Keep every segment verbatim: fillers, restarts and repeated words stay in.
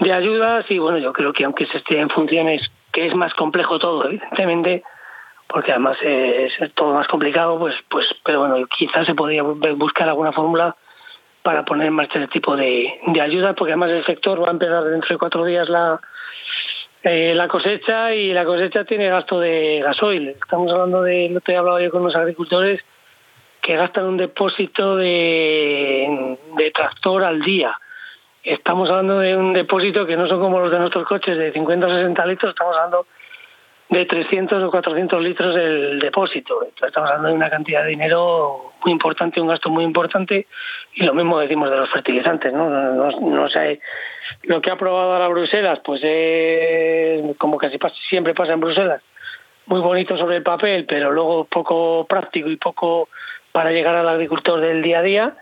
de ayudas y bueno, yo creo que aunque se esté en funciones, que es más complejo todo, evidentemente, porque además es todo más complicado, pues, pues, pero bueno, quizás se podría buscar alguna fórmula para poner en marcha ese tipo de, de ayudas, porque además el sector va a empezar dentro de cuatro días la eh, la cosecha y la cosecha tiene gasto de gasoil. Estamos hablando de, lo que he hablado yo con los agricultores, que gastan un depósito de, de tractor al día. Estamos hablando de un depósito que no son como los de nuestros coches de cincuenta o sesenta litros, estamos hablando de trescientos o cuatrocientos litros el depósito. Entonces estamos hablando de una cantidad de dinero muy importante, un gasto muy importante, y lo mismo decimos de los fertilizantes, ¿no? No, no, no sé, lo que ha aprobado ahora Bruselas, pues es como casi siempre pasa en Bruselas, muy bonito sobre el papel, pero luego poco práctico y poco para llegar al agricultor del día a día.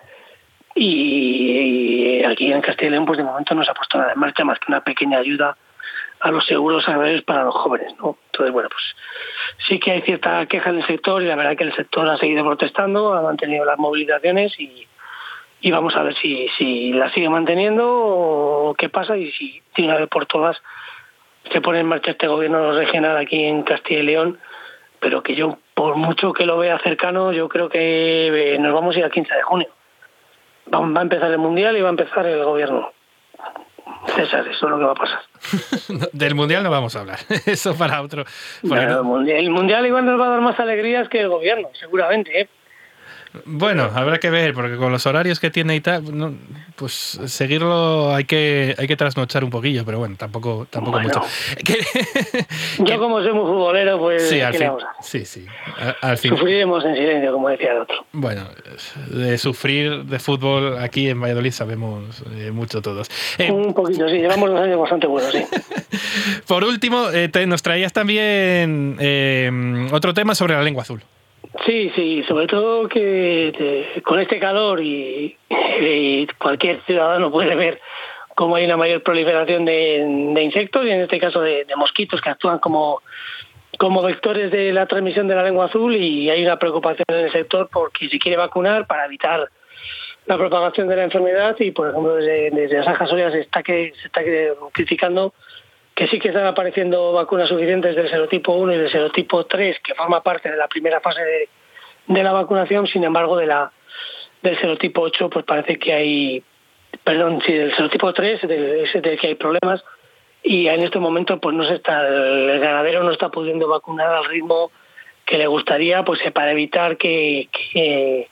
Y aquí en Castilla y León, pues de momento no se ha puesto nada en marcha más que una pequeña ayuda a los seguros agrarios para los jóvenes, ¿no? Entonces, bueno, pues sí que hay cierta queja en el sector y la verdad que el sector ha seguido protestando, ha mantenido las movilizaciones y, y vamos a ver si, si la sigue manteniendo o qué pasa y si de una vez por todas se pone en marcha este gobierno regional aquí en Castilla y León, pero que yo, por mucho que lo vea cercano, yo creo que nos vamos a ir al quince de junio. Va, va a empezar el Mundial y va a empezar el gobierno. César, eso es lo que va a pasar. Del Mundial no vamos a hablar, eso para otro. Para no, el, mundial, el Mundial igual nos va a dar más alegrías que el gobierno, seguramente, ¿eh? Bueno, habrá que ver, porque con los horarios que tiene y tal, no, pues seguirlo hay que hay que trasnochar un poquillo, pero bueno, tampoco tampoco bueno, mucho. ¿Qué? Yo como soy muy futbolero, pues sí, al ¿qué fin, le vamos a hacer? sí, sí, al, al fin. Sufriremos en silencio, como decía el otro. Bueno, de sufrir de fútbol aquí en Valladolid sabemos eh, mucho todos. Eh, un poquito, sí, llevamos dos años bastante buenos, sí. Por último, eh, te, nos traías también eh, otro tema sobre la lengua azul. Sí, sí, sobre todo que te, con este calor y, y cualquier ciudadano puede ver cómo hay una mayor proliferación de, de insectos y en este caso de, de mosquitos que actúan como, como vectores de la transmisión de la lengua azul y hay una preocupación en el sector porque se quiere vacunar para evitar la propagación de la enfermedad y, por ejemplo, desde, desde las Ajas Sorias se está, que, se está criticando que sí que están apareciendo vacunas suficientes del serotipo uno y del serotipo tres, que forma parte de la primera fase de, de la vacunación, sin embargo, de la del serotipo ocho, pues parece que hay, perdón, sí, del serotipo tres, de, ese del que hay problemas, y en este momento pues no se está, el ganadero no está pudiendo vacunar al ritmo que le gustaría, pues para evitar que, que,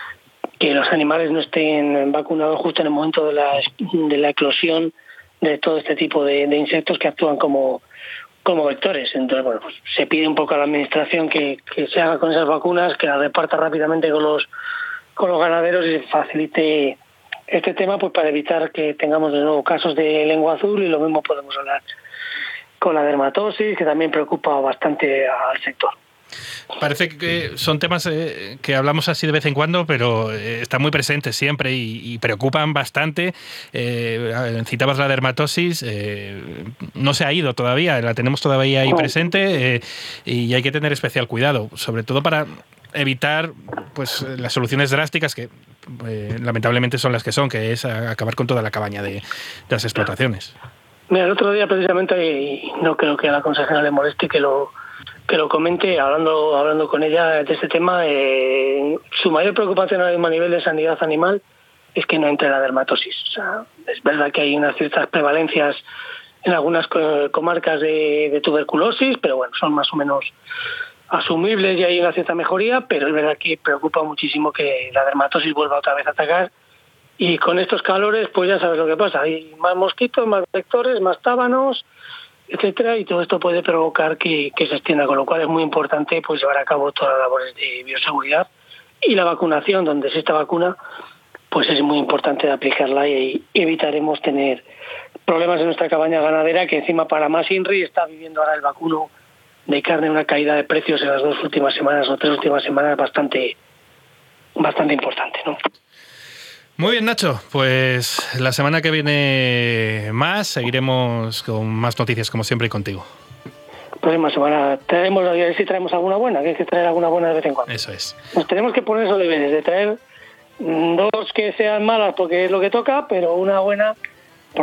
que los animales no estén vacunados justo en el momento de la, de la eclosión de todo este tipo de, de insectos que actúan como, como vectores. Entonces, bueno, pues se pide un poco a la administración que, que se haga con esas vacunas, que las reparta rápidamente con los con los ganaderos y se facilite este tema, pues para evitar que tengamos de nuevo casos de lengua azul, y lo mismo podemos hablar con la dermatosis, que también preocupa bastante al sector. Parece que son temas eh, que hablamos así de vez en cuando, pero eh, están muy presentes siempre y, y preocupan bastante. Eh, citabas la dermatosis, eh, no se ha ido todavía, la tenemos todavía ahí presente eh, y hay que tener especial cuidado, sobre todo para evitar pues las soluciones drásticas que eh, lamentablemente son las que son, que es acabar con toda la cabaña de, de las explotaciones. Mira, el otro día precisamente, y no creo que a la consejera le moleste que lo que lo comente, hablando hablando con ella de este tema, eh, su mayor preocupación ahora mismo a nivel de sanidad animal es que no entre la dermatosis. O sea, es verdad que hay unas ciertas prevalencias en algunas comarcas de, de tuberculosis, pero bueno, son más o menos asumibles y hay una cierta mejoría, pero es verdad que preocupa muchísimo que la dermatosis vuelva otra vez a atacar, y con estos calores pues ya sabes lo que pasa, hay más mosquitos, más vectores, más tábanos, etcétera, y todo esto puede provocar que, que se extienda, con lo cual es muy importante pues llevar a cabo todas las labores de bioseguridad, y la vacunación, donde es esta vacuna, pues es muy importante de aplicarla y evitaremos tener problemas en nuestra cabaña ganadera, que encima para más INRI está viviendo ahora el vacuno de carne una caída de precios en las dos últimas semanas o tres últimas semanas bastante bastante importante, ¿no? Muy bien, Nacho, pues la semana que viene más seguiremos con más noticias como siempre y contigo. Próxima semana traemos, a ver si traemos alguna buena, que hay que traer alguna buena de vez en cuando. Eso es. Nos tenemos que poner esos deberes de traer dos que sean malas porque es lo que toca, pero una buena